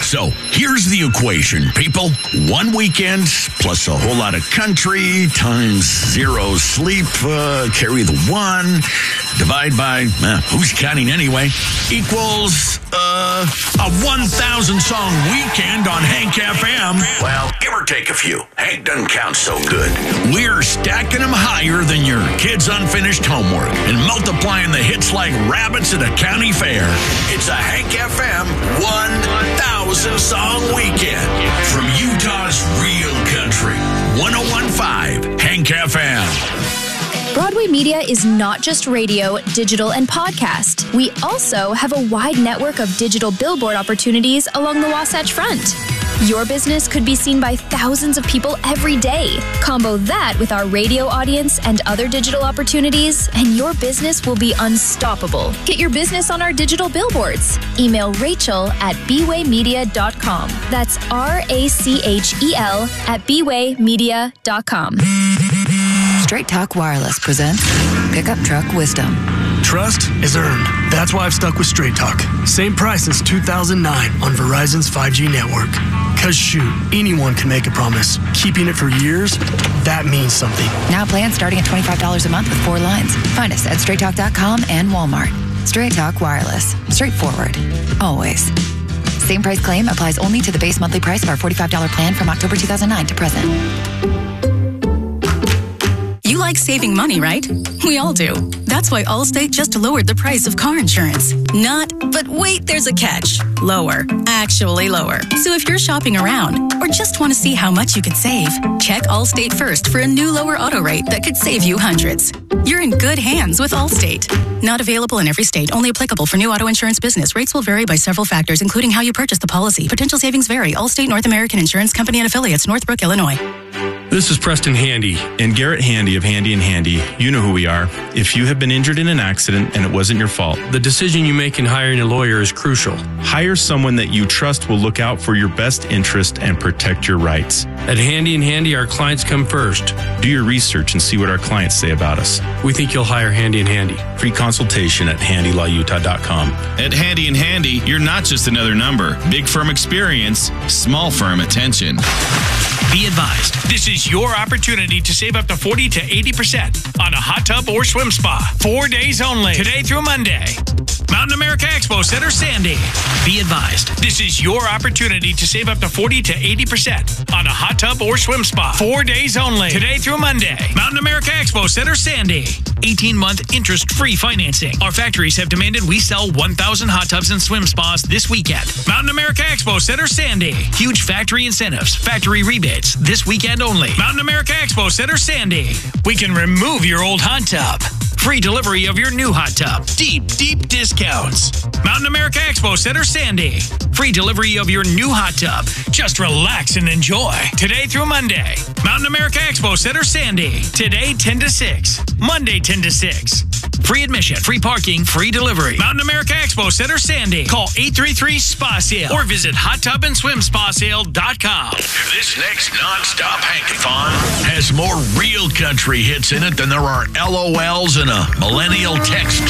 So here's the equation, people. 1 weekend plus a whole lot of country times 0 sleep, carry the 1, divide by, who's counting anyway, equals a 1,000-song weekend on Hank FM. Well, give or take a few. Hank doesn't count so good. We're stacking them higher than your kid's unfinished homework and multiplying the hits like rabbits at a county fair. It's a Hank FM 1,000-song weekend from Utah's real country. 101.5 Hank FM. Broadway Media is not just radio, digital, and podcast. We also have a wide network of digital billboard opportunities along the Wasatch Front. Your business could be seen by thousands of people every day. Combo that with our radio audience and other digital opportunities, and your business will be unstoppable. Get your business on our digital billboards. Email Rachel at bwaymedia.com. That's RACHEL at bwaymedia.com. Straight Talk Wireless presents Pickup Truck Wisdom. Trust is earned. That's why I've stuck with Straight Talk. Same price since 2009 on Verizon's 5G network. Cause shoot, anyone can make a promise. Keeping it for years, that means something. Now plans starting at $25 a month with 4 lines. Find us at straighttalk.com and Walmart. Straight Talk Wireless. Straightforward. Always. Same price claim applies only to the base monthly price of our $45 plan from October 2009 to present. You like saving money, right? We all do. That's why Allstate just lowered the price of car insurance. But wait, there's a catch. Lower. Actually lower. So if you're shopping around or just want to see how much you could save, check Allstate first for a new lower auto rate that could save you hundreds. You're in good hands with Allstate. Not available in every state. Only applicable for new auto insurance business. Rates will vary by several factors, including how you purchase the policy. Potential savings vary. Allstate North American Insurance Company and Affiliates, Northbrook, Illinois. This is Preston Handy and Garrett Handy of Handy and Handy. You know who we are. If you have been injured in an accident and it wasn't your fault, The decision you make in hiring a lawyer is crucial. hire someone that you trust will look out for your best interest and protect your rights. At Handy and Handy, our clients come first. Do your research and see what our clients say about us. We think you'll hire Handy and Handy. Free consultation at handylawutah.com. At Handy and Handy, you're not just another number. Big firm experience, small firm attention. Be advised, this is your opportunity to save up to 40 to 80% on a hot tub or swim spa. 4 days only, today through Monday. Mountain America Expo Center, Sandy. Be advised, this is your opportunity to save up to 40 to 80% on a hot tub or swim spa. 4 days only, today through Monday. Mountain America Expo Center, Sandy. 18-month interest-free financing. Our factories have demanded we sell 1,000 hot tubs and swim spas this weekend. Mountain America Expo Center, Sandy. Huge factory incentives, factory rebates, this weekend only. Mountain America Expo Center, Sandy. We can remove your old hot tub. Free delivery of your new hot tub. Deep, deep discounts. Mountain America Expo Center, Sandy. Free delivery of your new hot tub. Just relax and enjoy. Today through Monday. Mountain America Expo Center, Sandy. Today 10 to 6. Monday 10 to 6. Free admission, free parking, free delivery. Mountain America Expo Center, Sandy. Call 833-SPA-SALE or visit hottubandSwimSpaSale.com. This next non-stop Hankathon has more real country hits in it than there are LOLs in a millennial text